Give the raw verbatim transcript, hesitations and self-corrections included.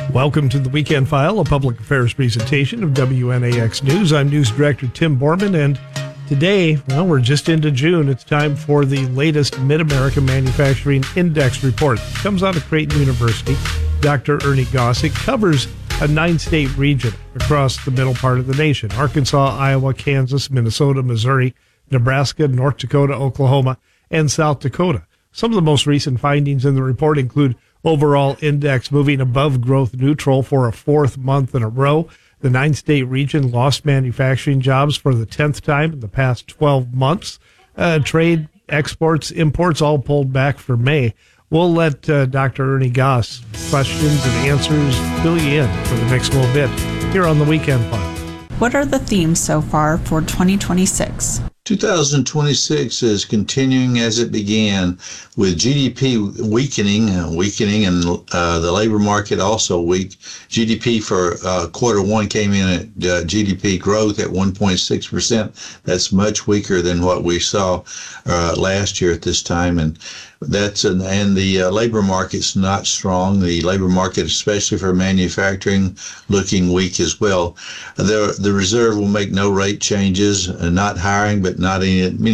Welcome to the Weekend File, a public affairs presentation of W N A X News. I'm News Director Tim Borman, and today, well, we're just into June. It's time for the latest Mid-America Manufacturing Index report. It comes out of Creighton University. Doctor Ernie Goss. It covers a nine-state region across the middle part of the nation: Arkansas, Iowa, Kansas, Minnesota, Missouri, Nebraska, North Dakota, Oklahoma, and South Dakota. Some of the most recent findings in the report include overall index moving above growth neutral for a fourth month in a row. The nine-state region lost manufacturing jobs for the tenth time in the past twelve months. Uh, trade, exports, imports all pulled back for May. We'll let uh, Doctor Ernie Goss questions and answers fill you in for the next little bit here on the Weekend File. What are the themes so far for twenty twenty-six? two thousand twenty-six is continuing as it began, with G D P weakening, uh, weakening, and uh, the labor market also weak. G D P for uh, quarter one came in at uh, G D P growth at one point six percent. That's much weaker than what we saw uh, last year at this time, and that's an, and the uh, labor market's not strong. The labor market, especially for manufacturing, looking weak as well. The the Reserve will make no rate changes, uh, not hiring, but not any